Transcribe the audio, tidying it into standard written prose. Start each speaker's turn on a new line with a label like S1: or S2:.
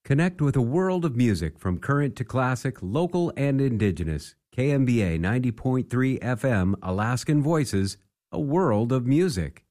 S1: Connect with a world of music from current to classic, local and indigenous. KMBA 90.3 FM, Alaskan Voices, a world of music.